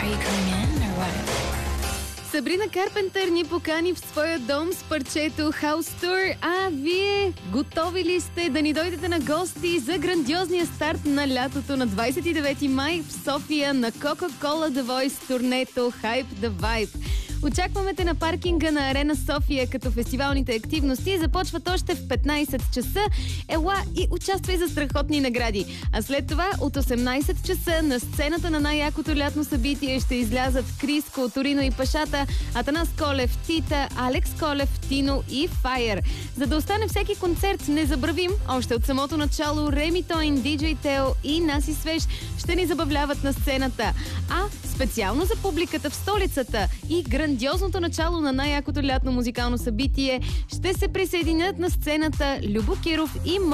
Сабрина Карпентър ни покани в своя дом с парчето House Tour, а вие готови ли сте да ни дойдете на гости за грандиозния старт на лятото на 29 май в София на Coca-Cola The Voice турнето Hype the Vibe? Очакваме те на паркинга на Арена София, като фестивалните активности започват още в 15 часа. Ела и участвай за страхотни награди. А след това от 18 часа на сцената на най-якото лятно събитие ще излязат Криско, Торино и Пашата, Атанас Колев, Тита, Алекс Колев, Тино и Файер. За да остане всеки концерт незабравим, още от самото начало Реми Тойн, Диджей Тео и Наси Свеж ще ни забавляват на сцената. А специално за публиката в столицата и грандиозното начало на най-якото лятно музикално събитие ще се присъединят на сцената Любо Киров и